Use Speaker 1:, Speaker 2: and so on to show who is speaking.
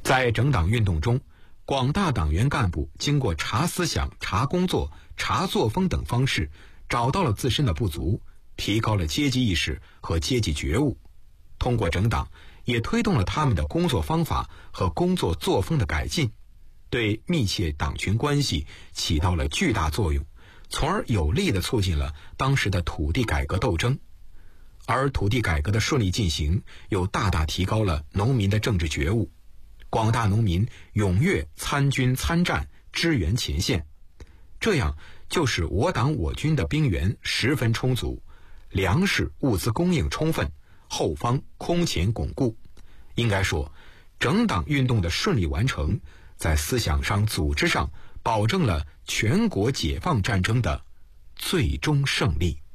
Speaker 1: 在整党运动中，广大党员干部经过查思想、查工作、查作风等方式，找到了自身的不足，提高了阶级意识和阶级觉悟。通过整党，也推动了他们的工作方法和工作作风的改进，对密切党群关系起到了巨大作用，从而有力地促进了当时的土地改革斗争。而土地改革的顺利进行，又大大提高了农民的政治觉悟，广大农民踊跃参军参战，支援前线，这样就使我党我军的兵源十分充足，粮食物资供应充分，后方空前巩固。应该说，整党运动的顺利完成，在思想上、组织上保证了全国解放战争的最终胜利。